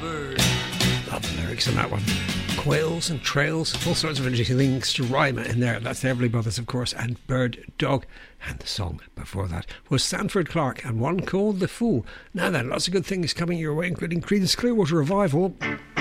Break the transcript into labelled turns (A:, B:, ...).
A: Love the lyrics on that one. Quails and trails, all sorts of interesting links to rhyme in there. That's the Everly Brothers, of course, and Bird Dog. And the song before that was Sanford Clark and one called The Fool. Now then, lots of good things coming your way, including Creedence Clearwater Revival.